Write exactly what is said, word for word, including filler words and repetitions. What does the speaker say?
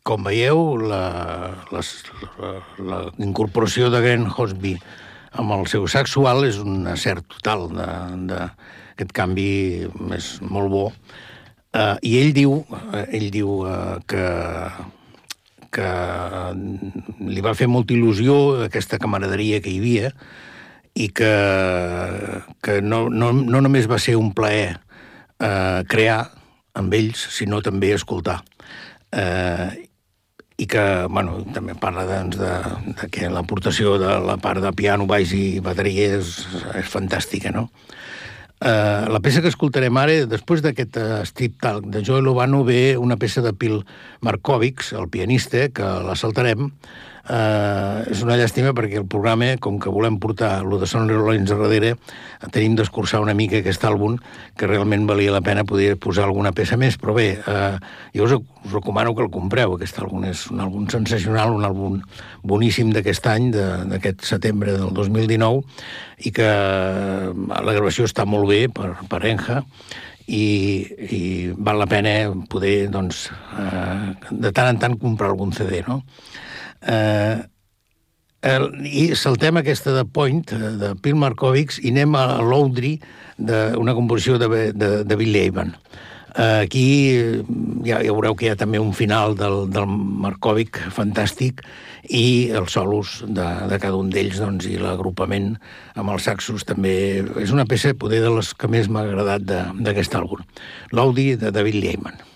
com veieu, la, les, la, la incorporació de Glenn Hosby amb el seu sexual és un acert total de, de, aquest canvi és molt bo. Uh, I ell diu, ell diu uh, que, que li va fer molta il·lusió aquesta camaraderia que hi havia i que, que no, no, no només va ser un plaer uh, crear amb ells, sinó també escoltar. Uh, i que, bueno, també parla doncs, de, de que l'aportació de la part de piano, baix i bateria és, és fantàstica, no? Uh, la peça que escoltarem ara, després d'aquest uh, strip talk de Joey Lovano, ve una peça de Phil Markovics, el pianista, que la saltarem. Uh, és una llàstima perquè el programa, com que volem portar lo de Sonny Rollins a darrere, tenim d'escurçar una mica aquest àlbum, que realment valia la pena poder posar alguna peça més, però bé, uh, jo us, us recomano que el compreu. Aquest àlbum és un àlbum sensacional, un àlbum boníssim d'aquest any, d'aquest setembre del dos mil dinou, i que la gravació està molt bé per, per Enja, i, i val la pena poder, doncs, uh, de tant en tant comprar algun C D, no? Uh, el, i saltem aquesta de Point, de Phil Markovics, i anem a l'Audrey, una composició de, de, de Billy Evan. Uh, aquí ja, ja veureu que hi ha també un final del, del Markovic fantàstic, i els solos de, de cada un d'ells, doncs, i l'agrupament amb els saxos també és una peça poder de les que més m'ha agradat d'aquest àlbum. L'Audrey de, de Billy Evan.